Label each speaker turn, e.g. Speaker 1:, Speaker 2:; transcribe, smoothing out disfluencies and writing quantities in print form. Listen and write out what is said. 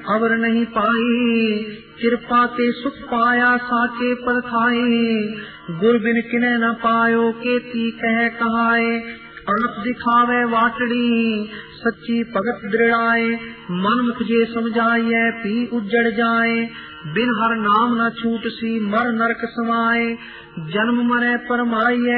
Speaker 1: अवर नहीं पाई। कृपा ते सुख पाया साचे पद खाए। गुर बिन किने न पायो केती कह कहाए। अनप दिखावे वाटड़ी सच्ची भगत दृढ़ाए। मन मुख जे समझाइए पी उजड़ जाए। बिन हर नाम न छूट सी मर नरक समाए। जन्म मरे परमाइए